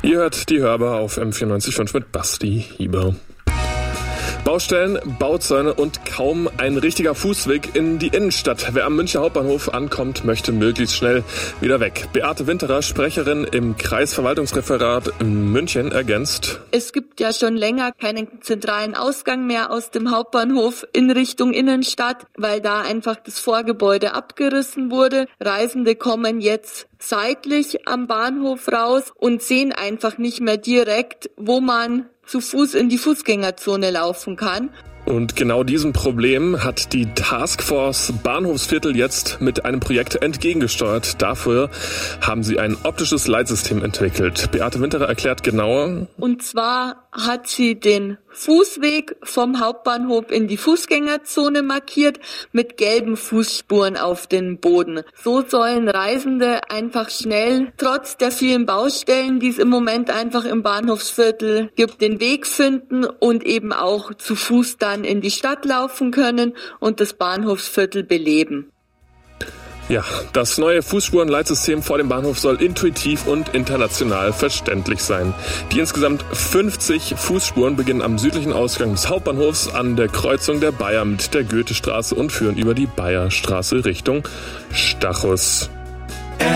Ihr hört die Hörbar auf M94.5 mit Basti Hieber. Baustellen, Bauzäune und kaum ein richtiger Fußweg in die Innenstadt. Wer am Münchner Hauptbahnhof ankommt, möchte möglichst schnell wieder weg. Beate Winterer, Sprecherin im Kreisverwaltungsreferat in München, ergänzt: Es gibt ja schon länger keinen zentralen Ausgang mehr aus dem Hauptbahnhof in Richtung Innenstadt, weil da einfach das Vorgebäude abgerissen wurde. Reisende kommen jetzt seitlich am Bahnhof raus und sehen einfach nicht mehr direkt, wo man zu Fuß in die Fußgängerzone laufen kann. Und genau diesem Problem hat die Taskforce Bahnhofsviertel jetzt mit einem Projekt entgegengesteuert. Dafür haben sie ein optisches Leitsystem entwickelt. Beate Winterer erklärt genauer. Und zwar hat sie den Fußweg vom Hauptbahnhof in die Fußgängerzone markiert mit gelben Fußspuren auf den Boden. So sollen Reisende einfach schnell, trotz der vielen Baustellen, die es im Moment einfach im Bahnhofsviertel gibt, den Weg finden und eben auch zu Fuß dann in die Stadt laufen können und das Bahnhofsviertel beleben. Ja, das neue Fußspurenleitsystem vor dem Bahnhof soll intuitiv und international verständlich sein. Die insgesamt 50 Fußspuren beginnen am südlichen Ausgang des Hauptbahnhofs an der Kreuzung der Bayer mit der Goethestraße und führen über die Bayerstraße Richtung Stachus.